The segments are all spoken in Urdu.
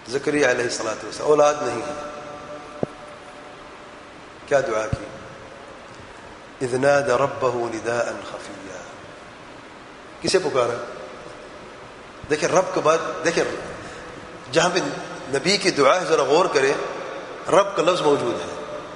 زکریا علیہ الصلوۃ والسلام اولاد نہیں ہے، کیا دعا کی؟ اذ نادى ربه نداء خفيا. کسے پکارا؟ دیکھیں رب کے بعد دیکھیں جہاں پہ نبی کی دعا ہے ذرا غور کریں، رب کا لفظ موجود ہے.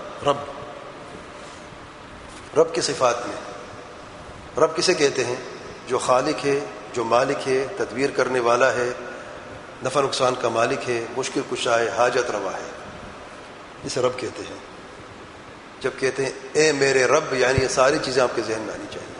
رب کی صفات میں رب کسے کہتے ہیں؟ جو خالق ہے، جو مالک ہے، تدبیر کرنے والا ہے، نفع نقصان کا مالک ہے، مشکل کشا ہے، حاجت روا ہے، اسے رب کہتے ہیں. جب کہتے ہیں اے میرے رب، یعنی یہ ساری چیزیں آپ کے ذہن میں آنی چاہیے.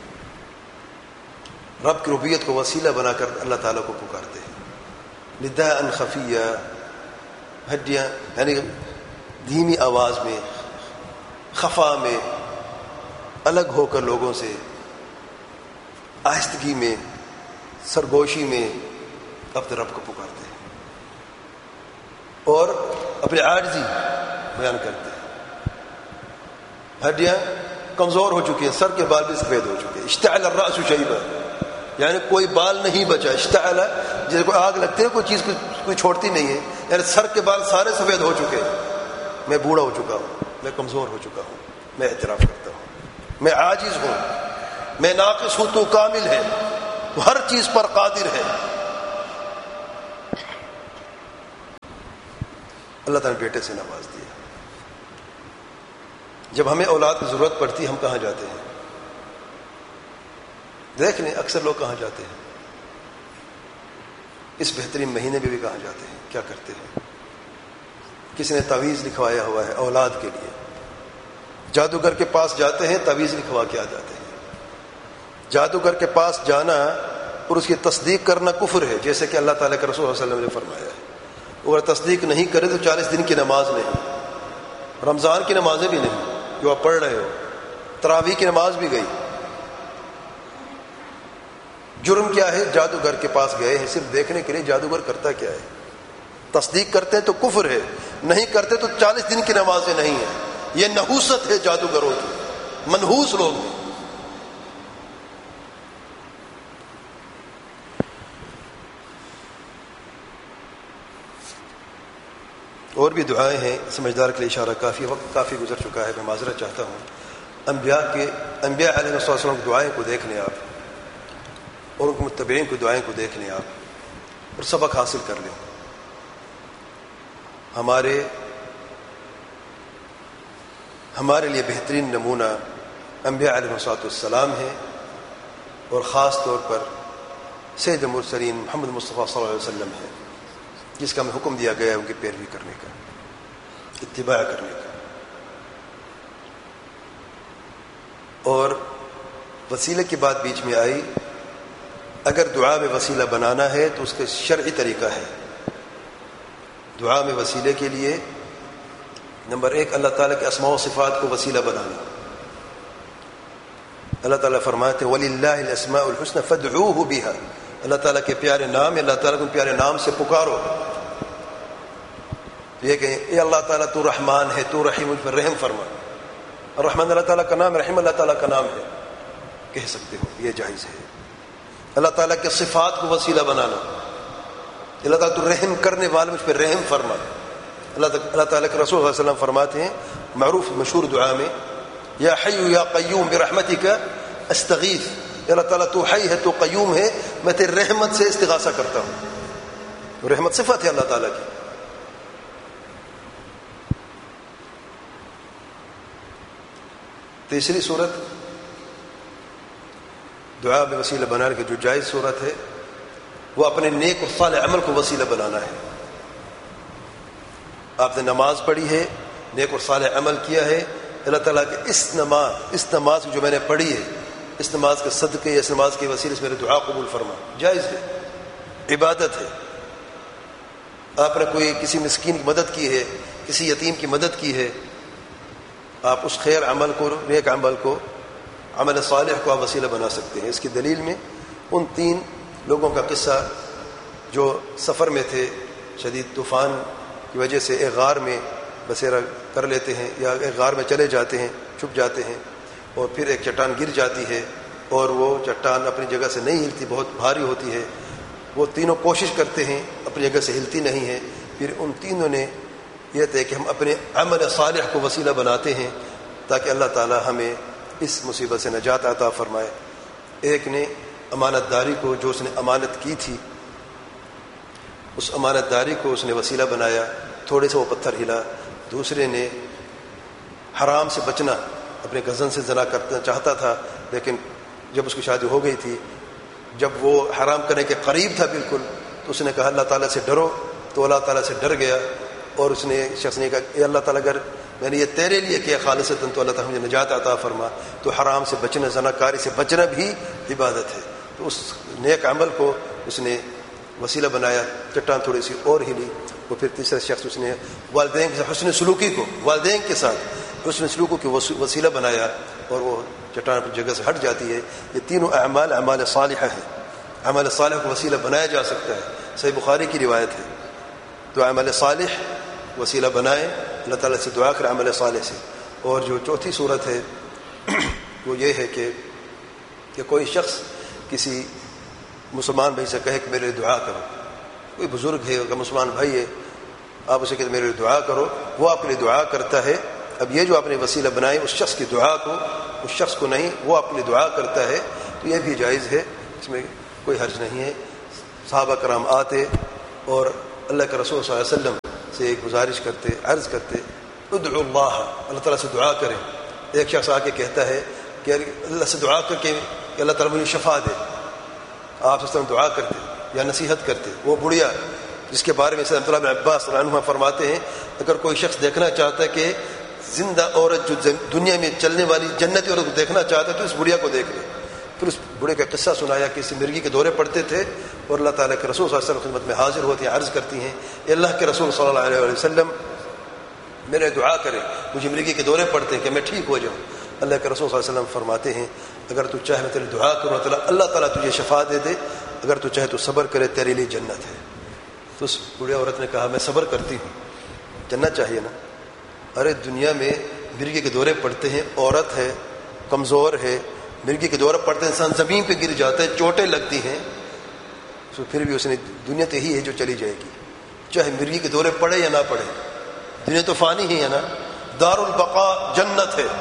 رب کی ربوبیت کو وسیلہ بنا کر اللہ تعالیٰ کو پکارتے ہیں. نداء خفیہ، ہڈیاں یعنی دھیمی آواز میں، خفا میں، الگ ہو کر لوگوں سے، آہستگی میں، سرگوشی میں اپنے رب کو پکارتے ہیں اور اپنی عاجزی بیان کرتے ہیں. ہڈیاں کمزور ہو چکی ہیں، سر کے بال بھی سفید ہو چکے ہیں. اشتعل الرأس شیبا، یعنی کوئی بال نہیں بچا. اشتعل جیسے کوئی آگ لگتی ہے، کوئی چیز کوئی چھوڑتی نہیں ہے، یعنی سر کے بال سارے سفید ہو چکے ہیں. میں بوڑھا ہو چکا ہوں، میں کمزور ہو چکا ہوں، میں اعتراف کرتا ہوں، میں عاجز ہوں، میں ناقص ہوں، تو کامل ہے، تو ہر چیز پر قادر ہے. اللہ تعالیٰ نے بیٹے سے نواز دیا. جب ہمیں اولاد کی ضرورت پڑتی ہے ہم کہاں جاتے ہیں؟ دیکھ لیں اکثر لوگ کہاں جاتے ہیں. اس بہترین مہینے میں بھی کہاں جاتے ہیں، کیا کرتے ہیں؟ کسی نے تعویذ لکھوایا ہوا ہے اولاد کے لیے، جادوگر کے پاس جاتے ہیں، تعویذ لکھوا کے آ جاتے ہیں. جادوگر کے پاس جانا اور اس کی تصدیق کرنا کفر ہے، جیسے کہ اللہ تعالیٰ کے رسول صلی اللہ علیہ وسلم نے فرمایا ہے. اور تصدیق نہیں کرے تو 40 دن کی نماز نہیں، رمضان کی نمازیں بھی نہیں جو آپ پڑھ رہے ہو، تراویح کی نماز بھی گئی. جرم کیا ہے؟ جادوگر کے پاس گئے ہیں صرف دیکھنے کے لیے جادوگر کرتا کیا ہے. تصدیق کرتے ہیں تو کفر ہے، نہیں کرتے تو 40 دن کی نمازیں نہیں ہیں. یہ نحوست ہے جادوگروں کی، منحوس لوگ ہیں. اور بھی دعائیں ہیں، سمجھدار کے لیے اشارہ کافی، وقت کافی گزر چکا ہے، میں معذرت چاہتا ہوں. انبیاء علیہ السلام کی دعائیں کو دیکھ لیں آپ، اور ان کے متبعین کی دعائیں کو دیکھ لیں آپ، اور سبق حاصل کر لیں. ہمارے لیے بہترین نمونہ انبیاء علیہ السلام ہے، اور خاص طور پر سید المرسلین محمد مصطفیٰ صلی اللہ علیہ وسلم ہے، جس کا ہمیں حکم دیا گیا ہے ان کی پیروی کرنے کا، اتباع کرنے کا. اور وسیلے کی بات بیچ میں آئی. اگر دعا میں وسیلہ بنانا ہے تو اس کا شرعی طریقہ ہے. دعا میں وسیلے کے لیے نمبر 1 اللہ تعالیٰ کے اسماء و صفات کو وسیلہ بنانا. اللہ تعالیٰ فرماتے ہیں وَلِلَّهِ الْأَسْمَاءُ الْحُسْنَى فَادْعُوهُ بِهَا، اللہ تعالیٰ کے پیارے نام ہے، اللہ تعالیٰ کو پیارے نام سے پکارو. یہ کہ اے اللہ تعالیٰ تو رحمان ہے، تو رحیم، مجھ پر رحم فرما. الرحمن اللہ تعالیٰ کا نام ہے، رحیم اللہ تعالیٰ کا نام ہے، کہہ سکتے ہو، یہ جائز ہے. اللہ تعالیٰ کے صفات کو وسیلہ بنانا، اللہ تعالیٰ تو رحم کرنے والا، مجھ پر رحم فرما. اللہ تعالیٰ کے رسول صلی اللہ علیہ وسلم فرماتے ہیں معروف مشہور دعا میں یا حی یا قیوم برحمتک استغیث، اللہ تعالیٰ تو حی ہے، تو قیوم ہے، میں تیری رحمت سے استغاثہ کرتا ہوں. رحمت صفت ہے اللہ تعالیٰ کی. تیسری صورت دعا میں وسیلہ بنانے کی جو جائز صورت ہے وہ اپنے نیک اور صالح عمل کو وسیلہ بنانا ہے. آپ نے نماز پڑھی ہے، نیک اور صالح عمل کیا ہے، اللہ تعالیٰ کہ اس نماز جو میں نے پڑھی ہے، اس نماز کے صدقے یا اس نماز کے وسیلے سے میرے دعا قبول فرما. جائز ہے، عبادت ہے. آپ نے کوئی کسی مسکین کی مدد کی ہے، کسی یتیم کی مدد کی ہے، آپ اس خیر عمل کو، نیک عمل کو، عمل صالح کو آپ وسیلہ بنا سکتے ہیں. اس کی دلیل میں ان 3 لوگوں کا قصہ جو سفر میں تھے، شدید طوفان کی وجہ سے ایک غار میں بسیرا کر لیتے ہیں یا ایک غار میں چلے جاتے ہیں، چھپ جاتے ہیں، اور پھر ایک چٹان گر جاتی ہے اور وہ چٹان اپنی جگہ سے نہیں ہلتی، بہت بھاری ہوتی ہے. وہ تینوں کوشش کرتے ہیں اپنی جگہ سے ہلتی نہیں ہیں. پھر ان تینوں نے یہ طے کہ ہم اپنے عمل صالح کو وسیلہ بناتے ہیں تاکہ اللہ تعالی ہمیں اس مصیبت سے نجات عطا فرمائے. ایک نے امانت داری کو، جو اس نے امانت کی تھی، اس امانت داری کو اس نے وسیلہ بنایا، تھوڑے سے وہ پتھر ہلا. دوسرے نے حرام سے بچنا، اپنے کزن سے زنا کرنا چاہتا تھا، لیکن جب اس کی شادی ہو گئی تھی، جب وہ حرام کرنے کے قریب تھا بالکل، تو اس نے کہا اللہ تعالیٰ سے ڈرو. تو اللہ تعالیٰ سے ڈر گیا، اور اس نے شخص نے کہا اے اللہ تعالیٰ اگر میں نے یہ تیرے لیے کیا خالصتاً تو اللہ تعالیٰ مجھے نجات عطا فرما. تو حرام سے بچنا، زنا کاری سے بچنا بھی عبادت ہے. تو اس نیک عمل کو اس نے وسیلہ بنایا. چٹان تھوڑی سی اور ہلی. وہ پھر تیسرا شخص اس نے والدین کے حسن سلوکی کو، والدین کے ساتھ حسن سلوکی کو وسیلہ بنایا، اور وہ چٹان پر جگہ سے ہٹ جاتی ہے. یہ تینوں اعمال صالحہ ہیں. عمل صالح کو وسیلہ بنایا جا سکتا ہے. صحیح بخاری کی روایت ہے. تو عمل صالح وسیلہ بنائیں، اللہ تعالیٰ سے دعا کریں عمل صالح سے. اور جو چوتھی صورت ہے وہ یہ ہے کہ کوئی شخص کسی مسلمان بھائی سے کہے کہ میرے لیے دعا کرو. کوئی بزرگ ہے، اگر مسلمان بھائی ہے، آپ اسے کہتے میرے لیے دعا کرو، وہ آپ کے لیے دعا کرتا ہے. اب یہ جو آپ نے وسیلہ بنائے اس شخص کی دعا کو، اس شخص کو نہیں، وہ آپ کے لیے دعا کرتا ہے، تو یہ بھی جائز ہے، اس میں کوئی حرج نہیں ہے. صحابہ کرام آتے اور اللہ کے رسول صلی اللہ علیہ وسلم سے گزارش کرتے، عرض کرتے ادعو اللہ، اللہ تعالیٰ سے دعا کریں. ایک شخص آ کے کہتا ہے کہ اللہ سے دعا کر کے کہ اللہ تعالیٰ مجھے شفا دے. آپ اس طرح دعا کرتے یا نصیحت کرتے. وہ بڑھیا جس کے بارے میں عبداللہ بن عباس رضی اللہ عنہ فرماتے ہیں اگر کوئی شخص دیکھنا چاہتا ہے کہ زندہ عورت جو دنیا میں چلنے والی جنتی عورت کو دیکھنا چاہتا ہے تو اس بڑھیا کو دیکھ لے. پھر اس بوڑھے کا قصہ سنایا کہ اس مرغی کے دورے پڑتے تھے اور اللہ تعالیٰ کے رسول صلی اللہ علیہ وسلم خدمت میں حاضر ہوتی ہیں، عرض کرتی ہیں اے اللہ کے رسول صلی اللہ علیہ وسلم میرے دعا کرے، مجھے مرغی کے دورے پڑتے ہیں کہ میں ٹھیک ہو جاؤں. اللہ کے رسول صلی اللہ علیہ وسلم فرماتے ہیں اگر تو چاہے میں تیری دعا کروں اللہ تعالیٰ تجھے شفا دے دے، اگر تو چاہے تو صبر کرے، تیرے لیے جنت ہے. تو اس بوڑھی عورت نے کہا میں صبر کرتی ہوں، جنت چاہیے نا. ارے دنیا میں مرغی کے دورے پڑتے ہیں، عورت ہے، کمزور ہے، مرغی کے دورے پڑتے ہیں، انسان زمین پہ گر جاتا ہے، چوٹیں لگتی ہیں، تو پھر بھی اس نے دنیا تو ہی ہے جو چلی جائے گی، چاہے مرغی کے دورے پڑے یا نہ پڑے. دنیا تو فانی ہی ہے نا، دار البقاء جنت ہے.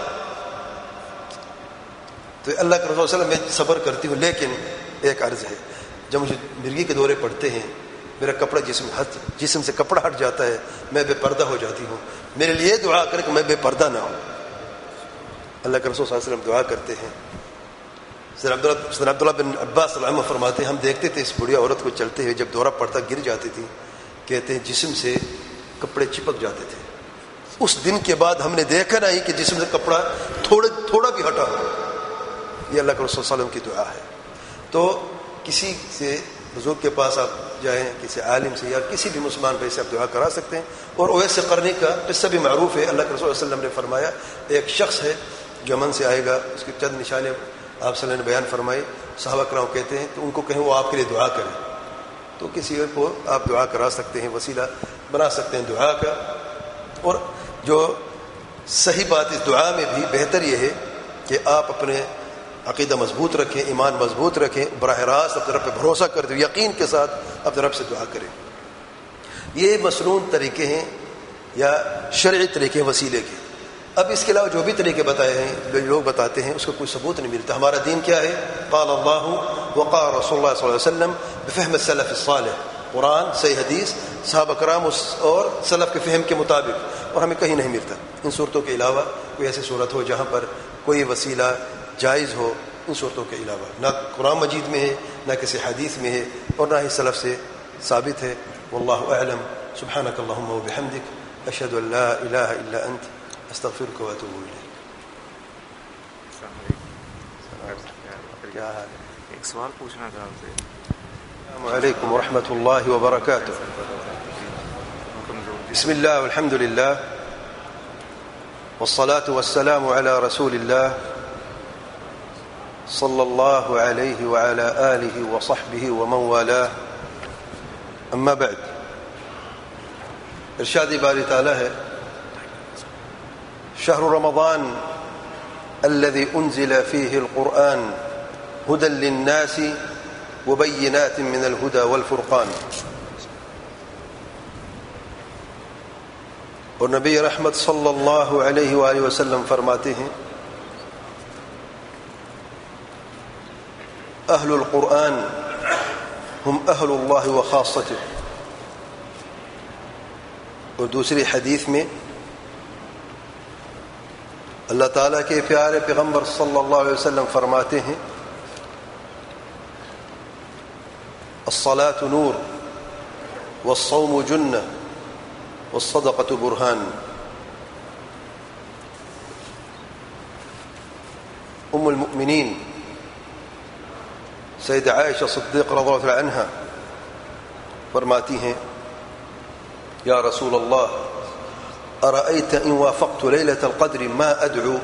تو اللہ کے رسول صلی اللہ علیہ وسلم میں صبر کرتی ہوں، لیکن ایک عرض ہے جب مجھے مرغی کے دورے پڑتے ہیں، میرا کپڑا جسم سے کپڑا ہٹ جاتا ہے، میں بے پردہ ہو جاتی ہوں، میرے لیے دعا کرے کہ میں بے پردہ نہ ہوں. اللہ کے رسول صلی اللہ علیہ وسلم دعا کرتے ہیں. سر عبداللہ بن عباس صلی اللہ علیہ وسلم فرماتے ہیں ہم دیکھتے تھے اس بڑھیا عورت کو چلتے ہوئے، جب دورہ پڑتا گر جاتی تھی، کہتے ہیں جسم سے کپڑے چپک جاتے تھے. اس دن کے بعد ہم نے دیکھا نہیں کہ جسم سے کپڑا تھوڑا بھی ہٹا ہو. یہ اللہ کے رسول صلی اللہ علیہ وسلم کی دعا ہے. تو کسی سے بزرگ کے پاس آپ جائیں، کسی عالم سے یا کسی بھی مسلمان بھائی سے آپ دعا کرا سکتے ہیں. اور اویس قرنی کا قصہ بھی معروف ہے. اللہ کے رسول صلی اللہ علیہ وسلم نے فرمایا ایک شخص ہے جو یمن سے آئے گا، اس کی چند نشانے آپ صلی اللہ علیہ وسلم نے بیان فرمائے. صحابہ کرام کہتے ہیں تو ان کو کہیں وہ آپ کے لیے دعا کریں. تو کسی کو آپ دعا کرا سکتے ہیں، وسیلہ بنا سکتے ہیں دعا کا. اور جو صحیح بات اس دعا میں بھی بہتر یہ ہے کہ آپ اپنے عقیدہ مضبوط رکھیں، ایمان مضبوط رکھیں، براہ راست اپنے رب پہ بھروسہ کرتے ہوئے یقین کے ساتھ اپنے رب سے دعا کریں. یہ مسنون طریقے ہیں یا شرعی طریقے وسیلے کے. اب اس کے علاوہ جو بھی طریقے بتائے ہیں جو لوگ بتاتے ہیں اس کا کوئی ثبوت نہیں ملتا. ہمارا دین کیا ہے؟ قال اللہ وقال رسول اللہ صلی اللہ علیہ وسلم بفہم السلف الصالح. قرآن، صحیح حدیث، صحابہ کرام اور سلف کے فہم کے مطابق، اور ہمیں کہیں نہیں ملتا. ان صورتوں کے علاوہ کوئی ایسی صورت ہو جہاں پر کوئی وسیلہ جائز ہو، ان صورتوں کے علاوہ نہ قرآن مجید میں ہے، نہ کسی حدیث میں ہے، اور نہ ہی سلف سے ثابت ہے. واللہ اعلم. سبحانک اللہم وبحمدک، اشہد ان لا الہ الا انت، استغفرک واتوب الیک. کیا حال ہے؟ ایک سوال پوچھنا تھا آپ سے. السلام علیکم ورحمۃ اللہ وبرکاتہ. بسم اللہ والحمد للہ والصلاة والسلام علی رسول اللہ صلی اللہ علیہ وعلی آلہ وصحبہ ومن والاہ. اما بعد. ارشاد باری تعالی ہے شهر رمضان الذي أنزل فيه القرآن هدى للناس وبينات من الهدى والفرقان. اور نبی رحمت صلی اللہ علیہ وآلہ وسلم فرماتے ہیں اہل القرآن ہم اہل اللہ و خاصتہ. اور دوسری حدیث میں اللہ تعالیٰ کے پیارے پیغمبر صلی اللہ علیہ وسلم فرماتے ہیں الصلاة نور والصوم جنہ والصدقة برہان. ام المؤمنین سید عائشہ صدیق رضی اللہ عنہ فرماتی ہیں یا رسول اللہ ارأيت ان وافقت ليلة القدر ما ادعو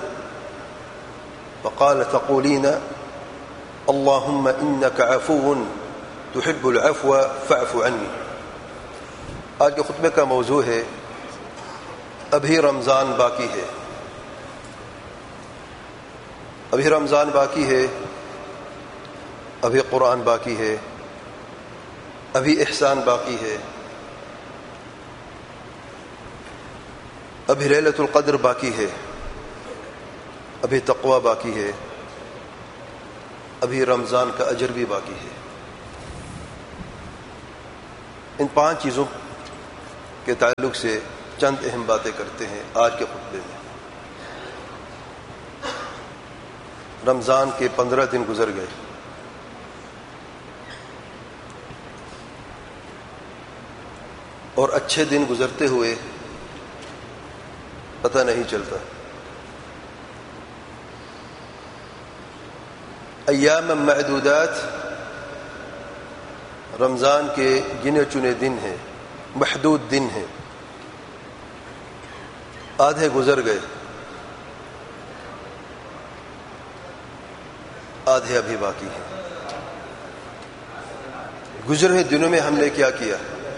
فقال تقولين اللهم انك عفو تحب العفو فاعف عني. آج کے خطبے کا موضوع ہے ابھی رمضان باقی ہے. ابھی رمضان باقی ہے، ابھی قرآن باقی ہے، ابھی احسان باقی ہے، ابھی لیلۃ القدر باقی ہے، ابھی تقوی باقی ہے، ابھی رمضان کا اجر بھی باقی ہے. ان 5 چیزوں کے تعلق سے چند اہم باتیں کرتے ہیں آج کے خطبے میں. رمضان کے 15 دن گزر گئے. اور اچھے دن گزرتے ہوئے پتہ نہیں چلتا. ایام معدودات رمضان کے گنے چنے دن ہیں، محدود دن ہیں. آدھے گزر گئے، آدھے ابھی باقی ہیں. گزرے ہوئے دنوں میں ہم نے کیا کیا؟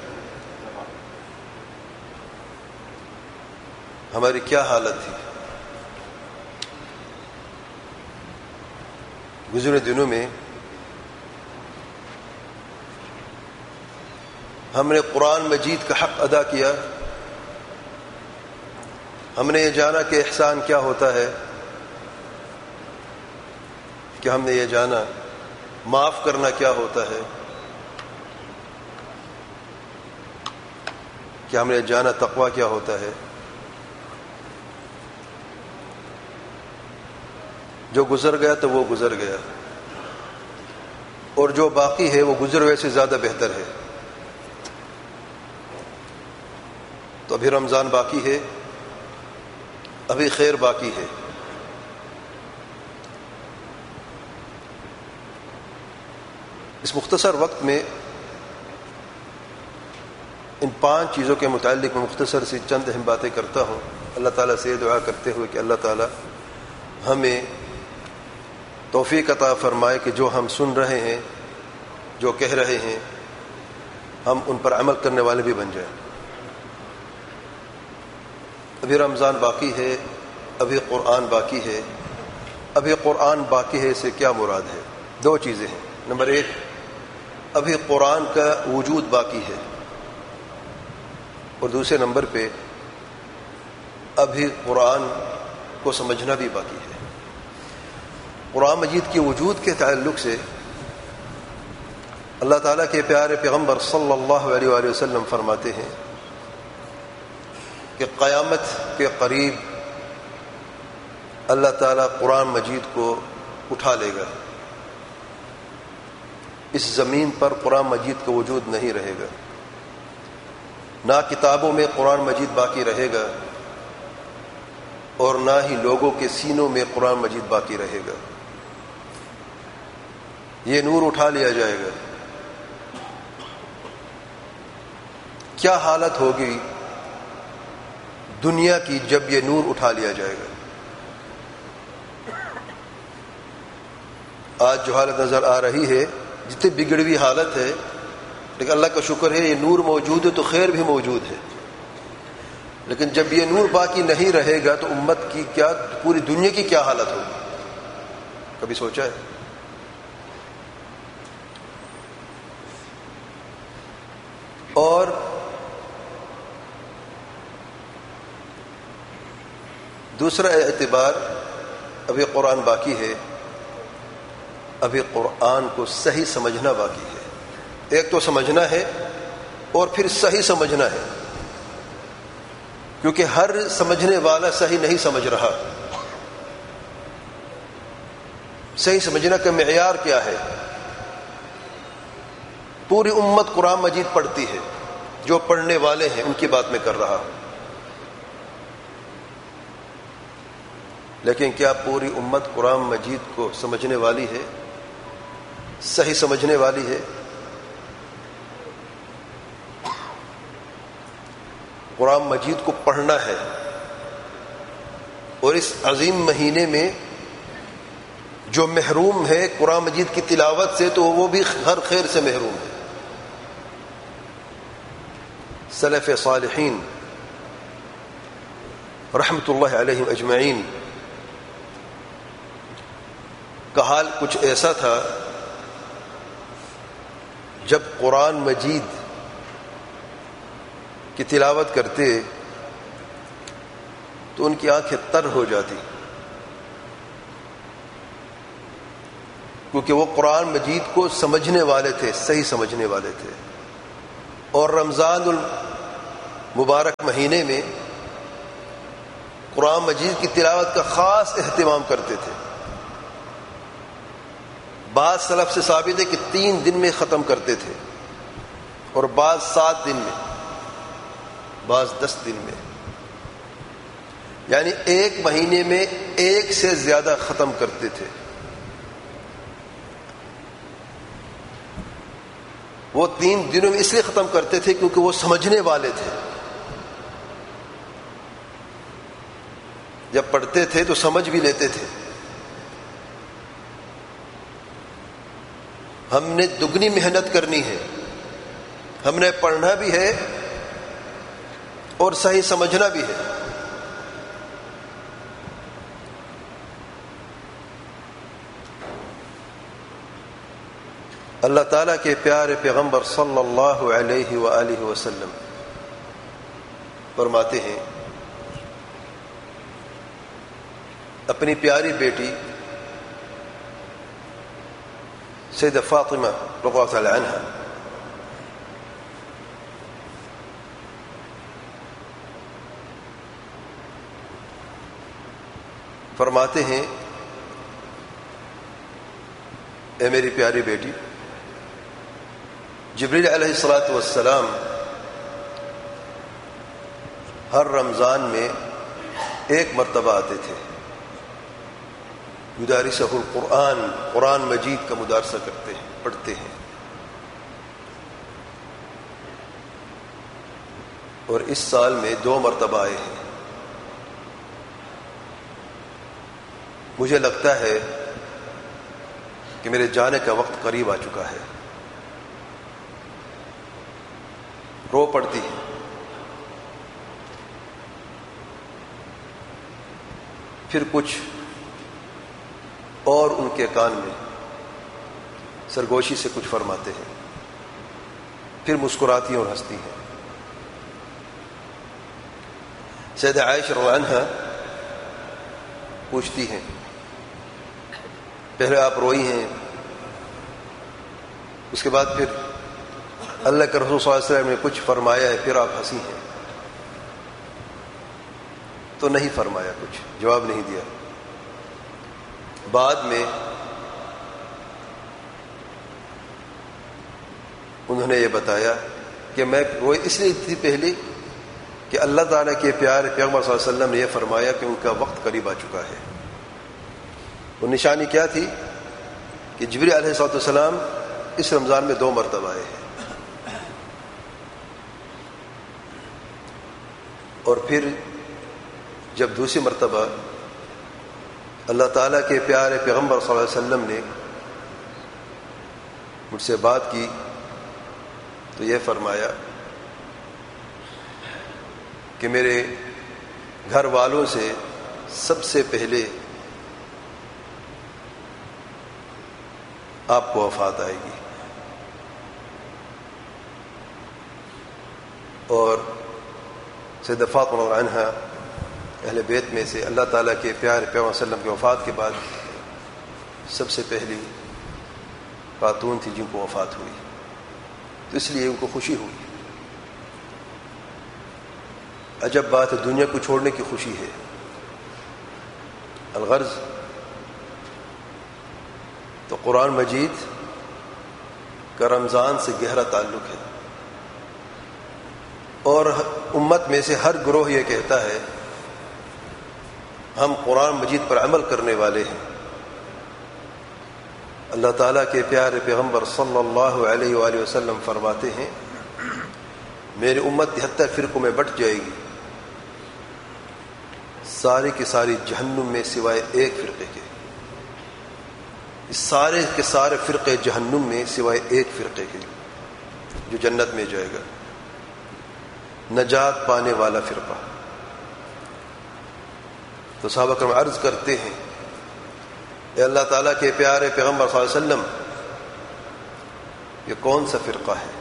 ہماری کیا حالت تھی؟ گزرے دنوں میں ہم نے قرآن مجید کا حق ادا کیا. ہم نے یہ جانا کہ احسان کیا ہوتا ہے، کہ ہم نے یہ جانا معاف کرنا کیا ہوتا ہے، کہ ہم نے جانا تقوی کیا ہوتا ہے. جو گزر گیا تو وہ گزر گیا، اور جو باقی ہے وہ گزر ہوئے سے زیادہ بہتر ہے. تو ابھی رمضان باقی ہے، ابھی خیر باقی ہے. اس مختصر وقت میں ان 5 چیزوں کے متعلق میں مختصر سی چند اہم باتیں کرتا ہوں، اللہ تعالیٰ سے دعا کرتے ہوئے کہ اللہ تعالیٰ ہمیں توفیق عطا فرمائے کہ جو ہم سن رہے ہیں، جو کہہ رہے ہیں، ہم ان پر عمل کرنے والے بھی بن جائیں. ابھی رمضان باقی ہے، ابھی قرآن باقی ہے. ابھی قرآن باقی ہے سے کیا مراد ہے؟ 2 چیزیں ہیں. نمبر 1، ابھی قرآن کا وجود باقی ہے، اور دوسرے نمبر پہ ابھی قرآن کو سمجھنا بھی باقی ہے. قرآن مجید کے وجود کے تعلق سے اللہ تعالیٰ کے پیارے پیغمبر صلی اللہ علیہ وآلہ وسلم فرماتے ہیں کہ قیامت کے قریب اللہ تعالیٰ قرآن مجید کو اٹھا لے گا. اس زمین پر قرآن مجید کا وجود نہیں رہے گا، نہ کتابوں میں قرآن مجید باقی رہے گا، اور نہ ہی لوگوں کے سینوں میں قرآن مجید باقی رہے گا. یہ نور اٹھا لیا جائے گا. کیا حالت ہوگی دنیا کی جب یہ نور اٹھا لیا جائے گا؟ آج جو حالت نظر آ رہی ہے، جتنی بگڑی ہوئی حالت ہے، لیکن اللہ کا شکر ہے یہ نور موجود ہے تو خیر بھی موجود ہے. لیکن جب یہ نور باقی نہیں رہے گا تو امت کی کیا، پوری دنیا کی کیا حالت ہوگی؟ کبھی سوچا ہے؟ اور دوسرا اعتبار، ابھی قرآن باقی ہے، ابھی قرآن کو صحیح سمجھنا باقی ہے. ایک تو سمجھنا ہے اور پھر صحیح سمجھنا ہے، کیونکہ ہر سمجھنے والا صحیح نہیں سمجھ رہا. صحیح سمجھنا کا معیار کیا ہے؟ پوری امت قرآن مجید پڑھتی ہے، جو پڑھنے والے ہیں ان کی بات میں کر رہا ہوں، لیکن کیا پوری امت قرآن مجید کو سمجھنے والی ہے، صحیح سمجھنے والی ہے؟ قرآن مجید کو پڑھنا ہے، اور اس عظیم مہینے میں جو محروم ہے قرآن مجید کی تلاوت سے تو وہ بھی ہر خیر سے محروم ہے. سلف صالحین رحمت اللہ علیہم اجمعین کا حال کچھ ایسا تھا، جب قرآن مجید کی تلاوت کرتے تو ان کی آنکھیں تر ہو جاتی، کیونکہ وہ قرآن مجید کو سمجھنے والے تھے، صحیح سمجھنے والے تھے. اور رمضان المبارک مہینے میں قرآن مجید کی تلاوت کا خاص اہتمام کرتے تھے. بعض سلف سے ثابت ہے کہ 3 دن میں ختم کرتے تھے، اور بعض 7 دن میں، بعض 10 دن میں، یعنی ایک مہینے میں 1 سے زیادہ ختم کرتے تھے. وہ 3 دنوں میں اس لیے ختم کرتے تھے کیونکہ وہ سمجھنے والے تھے. جب پڑھتے تھے تو سمجھ بھی لیتے تھے. ہم نے دگنی محنت کرنی ہے، ہم نے پڑھنا بھی ہے اور صحیح سمجھنا بھی ہے. اللہ تعالیٰ کے پیارے پیغمبر صلی اللہ علیہ وآلہ وسلم فرماتے ہیں، اپنی پیاری بیٹی سیدہ فاطمہ رضی اللہ تعالی عنہا فرماتے ہیں، اے میری پیاری بیٹی، جبریل علیہ الصلاۃ والسلام ہر رمضان میں 1 مرتبہ آتے تھے. یدارسہ القرآن، قرآن مجید کا مدارسہ کرتے ہیں، پڑھتے ہیں. اور اس سال میں 2 مرتبہ آئے ہیں. مجھے لگتا ہے کہ میرے جانے کا وقت قریب آ چکا ہے. رو پڑتی ہے. پھر کچھ اور ان کے کان میں سرگوشی سے کچھ فرماتے ہیں، پھر مسکراتی اور ہنستی ہیں. سیدہ عائشہ رضی اللہ عنہا پوچھتی ہیں، پہلے آپ روئی ہیں، اس کے بعد پھر اللہ کے رسول صلی اللہ علیہ وسلم نے کچھ فرمایا ہے، پھر آپ ہنسی ہیں؟ تو نہیں فرمایا، کچھ جواب نہیں دیا. بعد میں انہوں نے یہ بتایا کہ میں وہ اس لیے تھی پہلے کہ اللہ تعالیٰ کے پیارے پیغمبر صلی اللہ علیہ وسلم نے یہ فرمایا کہ ان کا وقت قریب آ چکا ہے. وہ نشانی کیا تھی کہ جبریل علیہ السلام اس رمضان میں 2 مرتبہ آئے ہیں. اور پھر جب دوسری مرتبہ اللہ تعالیٰ کے پیارے پیغمبر صلی اللہ علیہ وسلم نے مجھ سے بات کی تو یہ فرمایا کہ میرے گھر والوں سے سب سے پہلے آپ کو وفات آئے گی، اور سیدہ فاطمہ عنہا اہل بیت میں سے اللہ تعالیٰ کے پیارے پیغمبر صلی اللہ علیہ وسلم کی وفات کے بعد سب سے پہلی خاتون تھی جن کو وفات ہوئی، تو اس لیے ان کو خوشی ہوئی۔ عجب بات ہے، دنیا کو چھوڑنے کی خوشی ہے۔ الغرض تو قرآن مجید کا رمضان سے گہرا تعلق ہے، اور امت میں سے ہر گروہ یہ کہتا ہے ہم قرآن مجید پر عمل کرنے والے ہیں۔ اللہ تعالیٰ کے پیارے پیغمبر صلی اللہ علیہ وآلہ وسلم فرماتے ہیں میری امت 73 فرقوں میں بٹ جائے گی، ساری کی ساری جہنم میں سوائے ایک فرقے کے، سارے کے سارے فرقے جہنم میں سوائے ایک فرقے کے جو جنت میں جائے گا، نجات پانے والا فرقہ۔ تو صحابہ کرام عرض کرتے ہیں اے اللہ تعالیٰ کے پیارے پیغمبر صلی اللہ علیہ وسلم یہ کون سا فرقہ ہے؟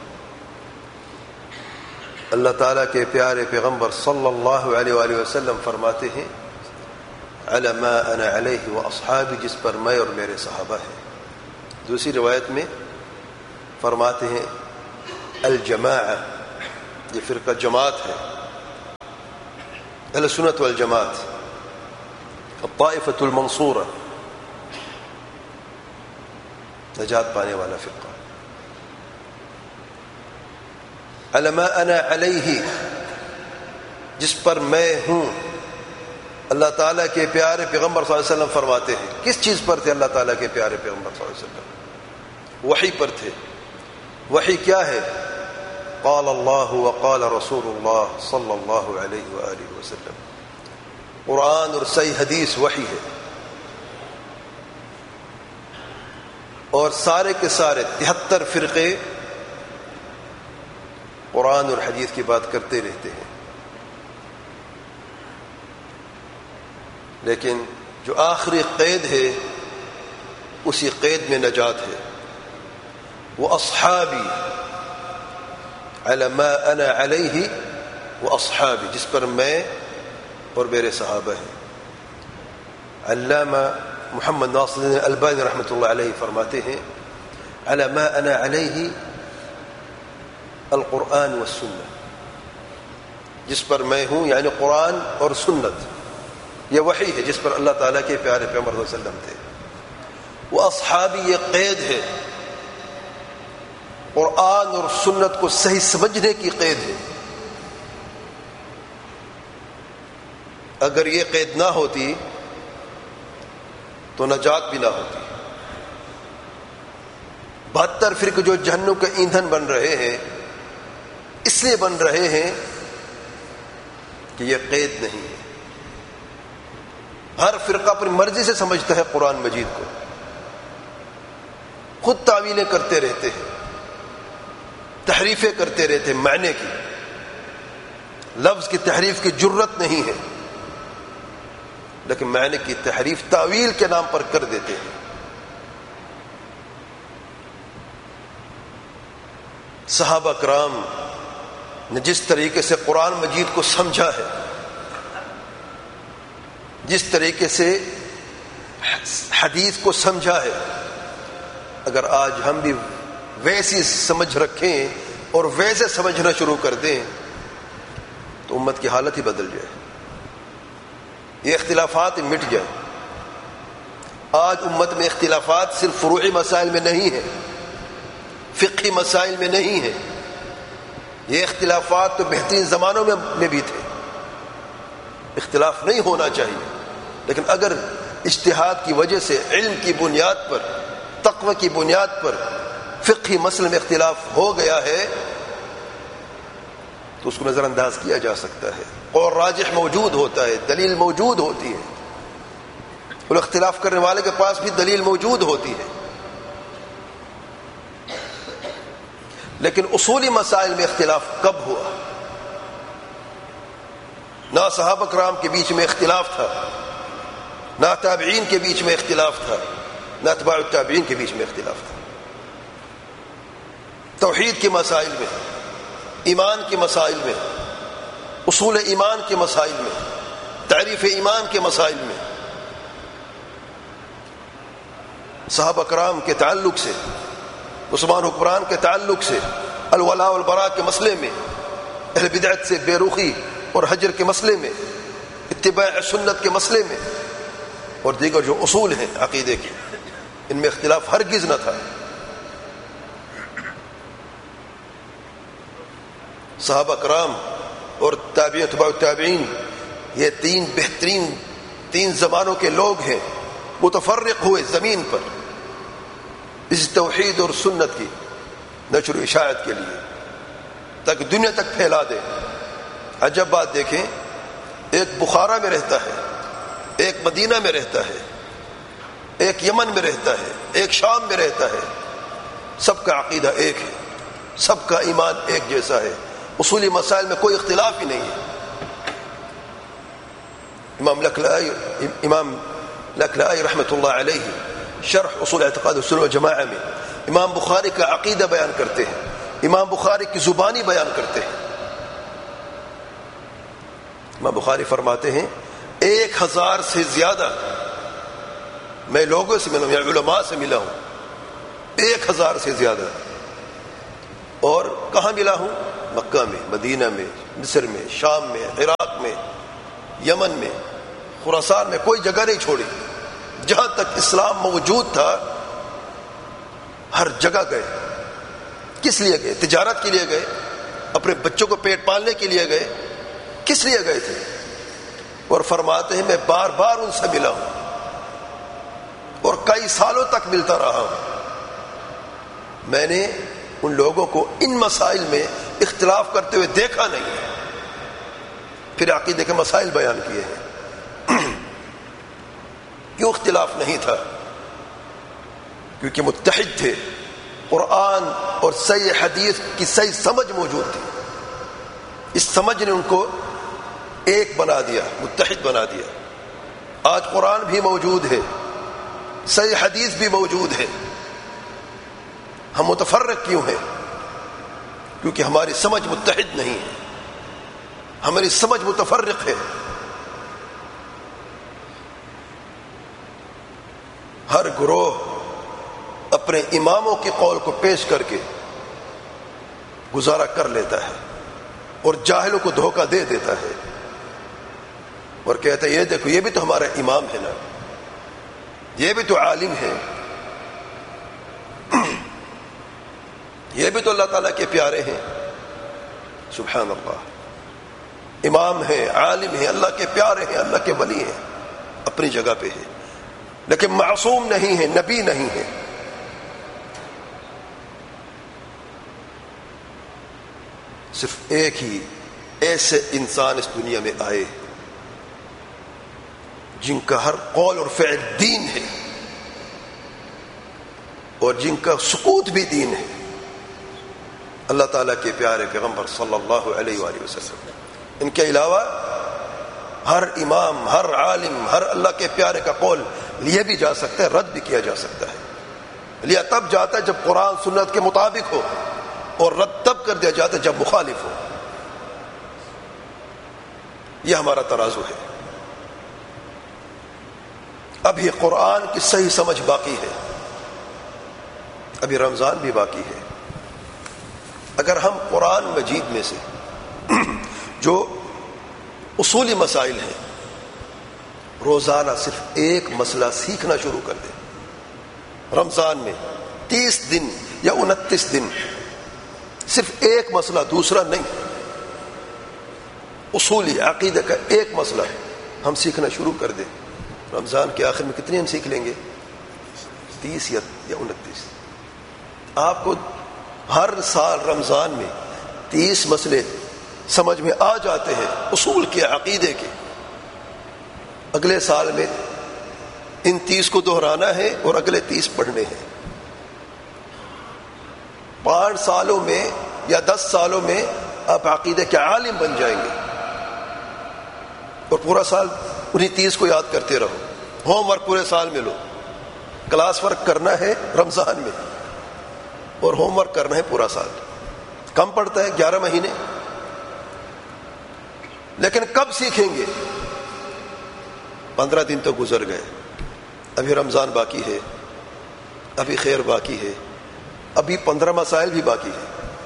اللہ تعالیٰ کے پیارے پیغمبر صلی اللہ علیہ وآلہ وسلم فرماتے ہیں علی ما انا علیہ واصحابی، جس پر میں اور میرے صحابہ ہیں۔ دوسری روایت میں فرماتے ہیں الجماعہ، یہ فرقہ جماعت ہے، اہل سنت والجماعت، الطائفۃ المنصورہ، نجات پانے والا فرقہ۔ علی ما انا علیہ، جس پر میں ہوں۔ اللہ تعالیٰ کے پیارے پیغمبر صلی اللہ علیہ وسلم فرماتے ہیں کس چیز پر تھے اللہ تعالیٰ کے پیارے پیغمبر صلی اللہ علیہ وسلم؟ وحی پر تھے۔ وحی کیا ہے؟ قال اللہ وقال رسول اللہ صلی اللہ علیہ وآلہ وسلم، قرآن اور صحیح حدیث وحی ہے، اور سارے کے سارے 73 فرقے قرآن اور حدیث کی بات کرتے رہتے ہیں، لیکن جو آخری قید ہے اسی قید میں نجات ہے۔ وہ اصحابی، علی ما انا علیہ وہ اصحابی، جس پر میں اور میرے صحابہ ہیں۔ علامہ محمد ناصر الدین البانی رحمۃ اللہ علیہ فرماتے ہیں علی ما انا علیہ القرآن والسنہ، جس پر میں ہوں یعنی قرآن اور سنت، یہ وحی ہے جس پر اللہ تعالیٰ کے پیارے پیغمبر صلی اللہ علیہ وسلم تھے۔ وہ اصحابی، یہ قید ہے، قرآن اور سنت کو صحیح سمجھنے کی قید ہے۔ اگر یہ قید نہ ہوتی تو نجات بھی نہ ہوتی۔ 72 فرقے جو جہنم کا ایندھن بن رہے ہیں اس لیے بن رہے ہیں کہ یہ قید نہیں ہے۔ ہر فرقہ اپنی مرضی سے سمجھتا ہے قرآن مجید کو، خود تعویلیں کرتے رہتے ہیں، تحریفیں کرتے رہتے ہیں، معنی کی، لفظ کی تحریف کی جرت نہیں ہے، لیکن معنی کی تحریف تعویل کے نام پر کر دیتے ہیں۔ صحابہ کرام نے جس طریقے سے قرآن مجید کو سمجھا ہے، جس طریقے سے حدیث کو سمجھا ہے، اگر آج ہم بھی ویسی سمجھ رکھیں اور ویسے سمجھنا شروع کر دیں تو امت کی حالت ہی بدل جائے، یہ اختلافات مٹ جائیں۔ آج امت میں اختلافات صرف فروعی مسائل میں نہیں ہیں، فقہی مسائل میں نہیں ہیں، یہ اختلافات تو بہترین زمانوں میں بھی تھے، اختلاف نہیں ہونا چاہیے، لیکن اگر اجتہاد کی وجہ سے علم کی بنیاد پر، تقوی کی بنیاد پر فقہی مسئلے میں اختلاف ہو گیا ہے تو اس کو نظر انداز کیا جا سکتا ہے، اور راجح موجود ہوتا ہے، دلیل موجود ہوتی ہے، اور اختلاف کرنے والے کے پاس بھی دلیل موجود ہوتی ہے، لیکن اصولی مسائل میں اختلاف کب ہوا؟ نہ صحابہ کرام کے بیچ میں اختلاف تھا، نہ تابعین کے بیچ میں اختلاف تھا، نہ اتباع التابعین کے بیچ میں اختلاف تھا۔ توحید کے مسائل میں، ایمان کے مسائل میں، اصول ایمان کے مسائل میں، تعریف ایمان کے مسائل میں، صحابہ کرام کے تعلق سے، عثمان حکمران کے تعلق سے، الولاء والبراء کے مسئلے میں، اہل بدعت سے بے رخی اور حجر کے مسئلے میں، اتباع سنت کے مسئلے میں، اور دیگر جو اصول ہیں عقیدے کے، ان میں اختلاف ہرگز نہ تھا۔ صحابہ کرام اور تابعین تبع التابعین، یہ تین بہترین تین زمانوں کے لوگ ہیں، متفرق ہوئے زمین پر اس توحید اور سنت کی نشر و اشاعت کے لیے تاکہ دنیا تک پھیلا دے۔ عجب بات دیکھیں، ایک بخارا میں رہتا ہے، ایک مدینہ میں رہتا ہے، ایک یمن میں رہتا ہے، ایک شام میں رہتا ہے، سب کا عقیدہ ایک ہے، سب کا ایمان ایک جیسا ہے، اصولی مسائل میں کوئی اختلاف ہی نہیں ہے۔ امام لکلائی رحمۃ اللہ علیہ شرح اصول اعتقاد السنہ والجماعہ میں امام بخاری کا عقیدہ بیان کرتے ہیں، امام بخاری کی زبانی بیان کرتے ہیں۔ امام بخاری فرماتے ہیں 1000 سے زیادہ میں لوگوں سے ملا ہوں یا علماء سے ملا ہوں، 1000 سے زیادہ، اور کہاں ملا ہوں؟ مکہ میں، مدینہ میں، مصر میں، شام میں، عراق میں، یمن میں، خراسان میں، کوئی جگہ نہیں چھوڑی، جہاں تک اسلام موجود تھا ہر جگہ گئے۔ کس لیے گئے؟ تجارت کے لیے گئے، اپنے بچوں کو پیٹ پالنے کے لیے گئے، کس لیے گئے تھے؟ اور فرماتے ہیں میں بار بار ان سے ملا ہوں اور کئی سالوں تک ملتا رہا ہوں، میں نے ان لوگوں کو ان مسائل میں اختلاف کرتے ہوئے دیکھا نہیں ہے۔ پھر عقیدے کے مسائل بیان کیے ہیں۔ کیوں اختلاف نہیں تھا؟ کیونکہ متحد تھے، قرآن اور صحیح حدیث کی صحیح سمجھ موجود تھی، اس سمجھ نے ان کو ایک بنا دیا، متحد بنا دیا۔ آج قرآن بھی موجود ہے، صحیح حدیث بھی موجود ہے، ہم متفرق کیوں ہیں؟ کیونکہ ہماری سمجھ متحد نہیں ہے، ہماری سمجھ متفرق ہے۔ ہر گروہ اپنے اماموں کے قول کو پیش کر کے گزارا کر لیتا ہے اور جاہلوں کو دھوکہ دے دیتا ہے اور کہتا ہے یہ دیکھو یہ بھی تو ہمارا امام ہے نا، یہ بھی تو عالم ہے، یہ بھی تو اللہ تعالیٰ کے پیارے ہیں۔ سبحان اللہ، امام ہے، عالم ہے، اللہ کے پیارے ہیں، اللہ کے ولی ہیں، اپنی جگہ پہ ہے، لیکن معصوم نہیں ہے، نبی نہیں ہے۔ صرف ایک ہی ایسے انسان اس دنیا میں آئے جن کا ہر قول اور فعل دین ہے اور جن کا سکوت بھی دین ہے، اللہ تعالیٰ کے پیارے پیغمبر صلی اللہ علیہ وآلہ وسلم۔ ان کے علاوہ ہر امام، ہر عالم، ہر اللہ کے پیارے کا قول لیا بھی جا سکتا ہے، رد بھی کیا جا سکتا ہے۔ لیا تب جاتا ہے جب قرآن سنت کے مطابق ہو، اور رد تب کر دیا جاتا ہے جب مخالف ہو۔ یہ ہمارا ترازو ہے۔ ابھی قرآن کی صحیح سمجھ باقی ہے، ابھی رمضان بھی باقی ہے۔ اگر ہم قرآن مجید میں سے جو اصولی مسائل ہیں روزانہ صرف ایک مسئلہ سیکھنا شروع کر دیں، رمضان میں 30 دن یا 29 دن صرف ایک مسئلہ، دوسرا نہیں، اصولی عقیدہ کا ایک مسئلہ ہم سیکھنا شروع کر دیں، رمضان کے آخر میں کتنے ہم سیکھ لیں گے؟ 30 یا 29۔ آپ کو ہر سال رمضان میں 30 مسئلے سمجھ میں آ جاتے ہیں اصول کے، عقیدے کے۔ اگلے سال میں ان 30 کو دہرانا ہے اور اگلے 30 پڑھنے ہیں۔ 5 سالوں میں یا 10 سالوں میں آپ عقیدے کے عالم بن جائیں گے اور پورا سال انہیں 30 کو یاد کرتے رہو۔ ہوم ورک پورے سال میں لو، کلاس ورک کرنا ہے رمضان میں اور ہوم ورک کرنا ہے پورا سال۔ کم پڑتا ہے 11 مہینے، لیکن کب سیکھیں گے؟ 15 دن تو گزر گئے، ابھی رمضان باقی ہے، ابھی خیر باقی ہے، ابھی 15 مسائل بھی باقی ہے.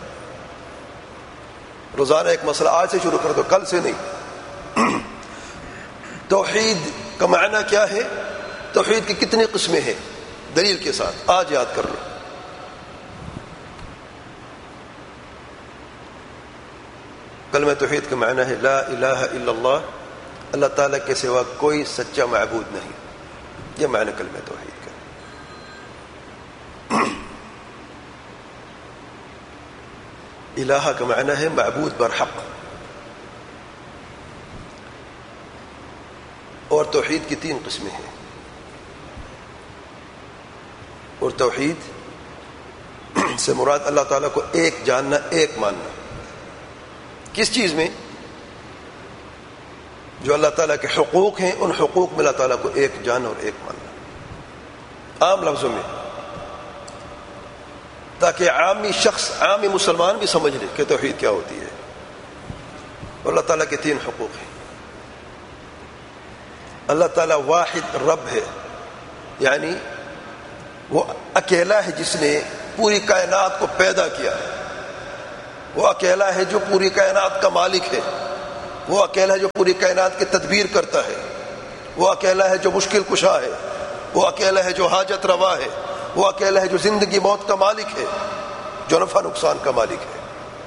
روزانہ ایک مسئلہ آج سے شروع کر دو، کل سے نہیں. توحید کا معنی کیا ہے؟ توحید کی کتنی قسمیں ہیں؟ دلیل کے ساتھ آج یاد کر لو. کلمہ توحید کا معنی ہے لا الہ الا اللہ، اللہ تعالیٰ کے سوا کوئی سچا معبود نہیں. یہ معنی کلمہ توحید کا. الہ کا معنی ہے معبود برحق. اور توحید کی 3 قسمیں ہیں. اور توحید سے مراد اللہ تعالیٰ کو ایک جاننا، ایک ماننا. کس چیز میں؟ جو اللہ تعالیٰ کے حقوق ہیں، ان حقوق میں اللہ تعالیٰ کو ایک جاننا اور ایک ماننا، عام لفظوں میں، تاکہ عامی شخص، عامی مسلمان بھی سمجھ لے کہ توحید کیا ہوتی ہے. اور اللہ تعالیٰ کے 3 حقوق ہیں. اللہ تعالیٰ واحد رب ہے، یعنی وہ اکیلا ہے جس نے پوری کائنات کو پیدا کیا ہے. وہ اکیلا ہے جو پوری کائنات کا مالک ہے. وہ اکیلا ہے جو پوری کائنات کی تدبیر کرتا ہے. وہ اکیلا ہے جو مشکل کشا ہے. وہ اکیلا ہے جو حاجت روا ہے. وہ اکیلا ہے جو زندگی موت کا مالک ہے، جو نفع نقصان کا مالک ہے.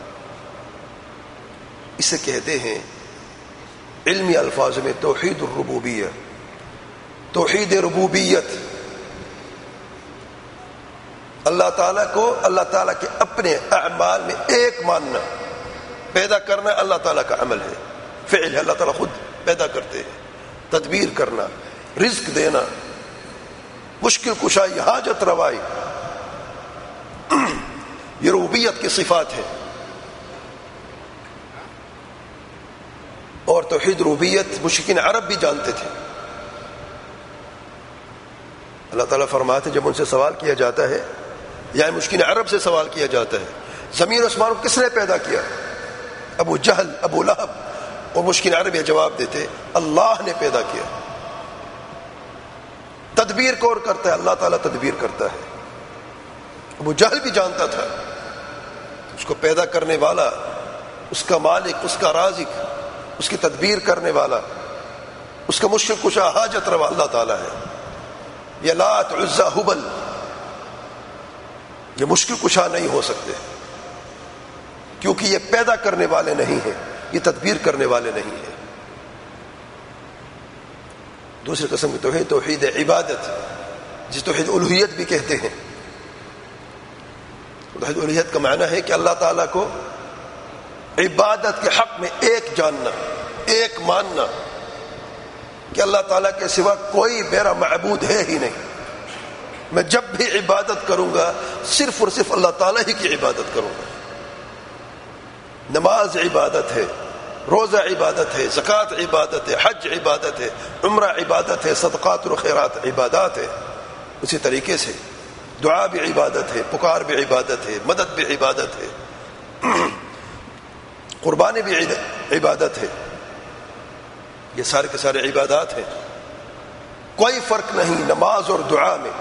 اسے کہتے ہیں علمی الفاظ میں توحید الربوبیہ، توحید ربوبیت. اللہ تعالیٰ کو اللہ تعالیٰ کے اپنے اعمال میں ایک ماننا. پیدا کرنا اللہ تعالیٰ کا عمل ہے، فعل ہے. اللہ تعالیٰ خود پیدا کرتے ہیں. تدبیر کرنا، رزق دینا، مشکل کشائی، حاجت روائی، یہ ربوبیت کی صفات ہے. اور توحید ربوبیت مشرکین عرب بھی جانتے تھے. اللہ تعالیٰ فرماتے جب ان سے سوال کیا جاتا ہے، یا مشرکین عرب سے سوال کیا جاتا ہے زمین و آسمان کو کس نے پیدا کیا؟ ابو جہل، ابو لہب اور مشرکین عرب یہ جواب دیتے اللہ نے پیدا کیا. تدبیر کون کرتا ہے؟ اللہ تعالیٰ تدبیر کرتا ہے. ابو جہل بھی جانتا تھا اس کو پیدا کرنے والا، اس کا مالک، اس کا رازق، اس کی تدبیر کرنے والا، اس کا مشکل کشا، حاجت روا اللہ تعالیٰ ہے. یہ لات، عزا، ہبل یہ مشکل کشا نہیں ہو سکتے، کیونکہ یہ پیدا کرنے والے نہیں ہیں، یہ تدبیر کرنے والے نہیں ہیں. دوسری قسم کی توحید توحید عبادت، جس توحید الوہیت بھی کہتے ہیں. توحید الوہیت کا معنی ہے کہ اللہ تعالیٰ کو عبادت کے حق میں ایک جاننا، ایک ماننا کہ اللہ تعالیٰ کے سوا کوئی میرا معبود ہے ہی نہیں. میں جب بھی عبادت کروں گا صرف اور صرف اللہ تعالیٰ ہی کی عبادت کروں گا. نماز عبادت ہے، روزہ عبادت ہے، زکوٰۃ عبادت ہے، حج عبادت ہے، عمرہ عبادت ہے، صدقات و خیرات عبادات ہے. اسی طریقے سے دعا بھی عبادت ہے، پکار بھی عبادت ہے، مدد بھی عبادت ہے، قربانی بھی عبادت ہے. یہ سارے کے سارے عبادات ہیں. کوئی فرق نہیں نماز اور دعا میں.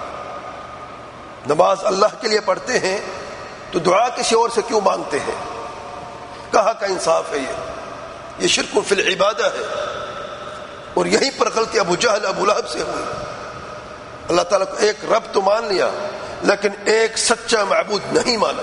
نماز اللہ کے لیے پڑھتے ہیں تو دعا کسی اور سے کیوں مانگتے ہیں؟ کہاں کا انصاف ہے؟ یہ شرک فی العبادہ ہے. اور یہیں پر غلطی ابو جہل، ابو لہب سے ہوئی. اللہ تعالیٰ کو ایک رب تو مان لیا لیکن ایک سچا معبود نہیں مانا.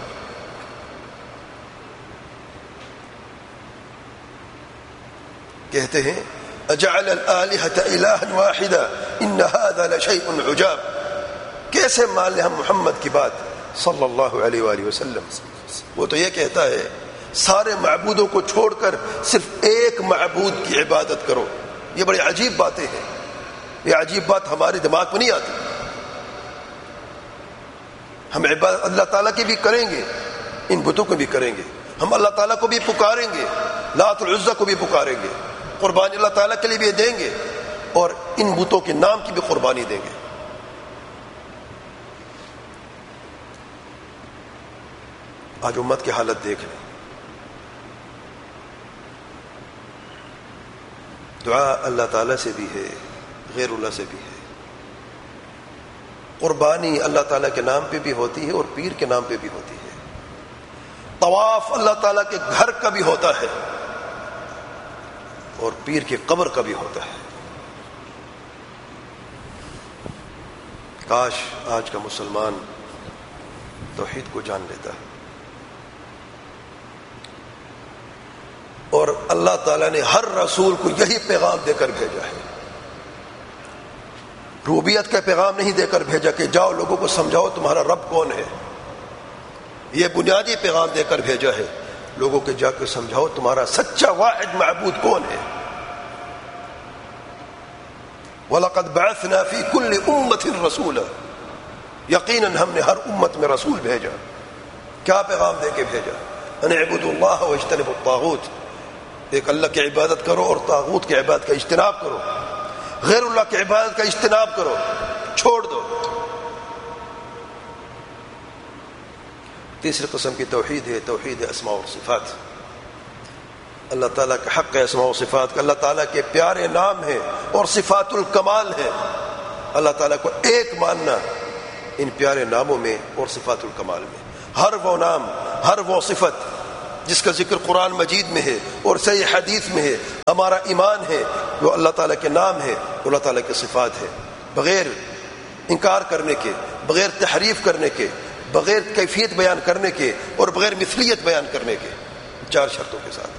کہتے ہیں اجعل الآلہۃ الہا واحدا ان ھذا لشیء عجاب. کیسے مان لیں ہم محمد کی بات صلی اللہ علیہ وآلہ وسلم؟ وہ تو یہ کہتا ہے سارے معبودوں کو چھوڑ کر صرف ایک معبود کی عبادت کرو. یہ بڑی عجیب باتیں ہیں. یہ عجیب بات ہمارے دماغ میں نہیں آتی. ہم عبادت اللہ تعالیٰ کی بھی کریں گے، ان بتوں کو بھی کریں گے. ہم اللہ تعالیٰ کو بھی پکاریں گے، لات العزا کو بھی پکاریں گے، قربانی اللہ تعالیٰ کے لیے بھی دیں گے، اور ان بتوں کے نام کی بھی قربانی دیں گے. آج امت کی حالت دیکھ لیں. دعا اللہ تعالیٰ سے بھی ہے، غیر اللہ سے بھی ہے۔ قربانی اللہ تعالیٰ کے نام پہ بھی ہوتی ہے اور پیر کے نام پہ بھی ہوتی ہے۔ طواف اللہ تعالیٰ کے گھر کا بھی ہوتا ہے اور پیر کی قبر کا بھی ہوتا ہے۔ کاش آج کا مسلمان توحید کو جان لیتا ہے۔ اور اللہ تعالیٰ نے ہر رسول کو یہی پیغام دے کر بھیجا ہے، ربوبیت کا پیغام نہیں دے کر بھیجا کہ جاؤ لوگوں کو سمجھاؤ تمہارا رب کون ہے، یہ بنیادی پیغام دے کر بھیجا ہے لوگوں کے جا کے سمجھاؤ تمہارا سچا واحد معبود کون ہے۔ وَلَقَدْ بَعَثْنَا فِي كُلِّ أُمَّةٍ رَسُولًا، یقیناً ہم نے ہر امت میں رسول بھیجا۔ کیا پیغام دے کے بھیجا؟ ان اعبدوا اللہ واجتنبوا الطاغوت، ایک اللہ کی عبادت کرو اور طاغوت کی عبادت کا اجتناب کرو، غیر اللہ کی عبادت کا اجتناب کرو، چھوڑ دو۔ تیسری قسم کی توحید ہے توحید اسماء و صفات۔ اللہ تعالیٰ کا حق ہے اسماء و صفات کا، اللہ تعالیٰ کے پیارے نام ہیں اور صفات الکمال ہیں۔ اللہ تعالیٰ کو ایک ماننا ان پیارے ناموں میں اور صفات الکمال میں۔ ہر وہ نام، ہر وہ صفت جس کا ذکر قرآن مجید میں ہے اور صحیح حدیث میں ہے، ہمارا ایمان ہے جو اللہ تعالیٰ کے نام ہے، اللہ تعالیٰ کے صفات ہے، بغیر انکار کرنے کے، بغیر تحریف کرنے کے، بغیر کیفیت بیان کرنے کے اور بغیر مثلیت بیان کرنے کے، چار شرطوں کے ساتھ۔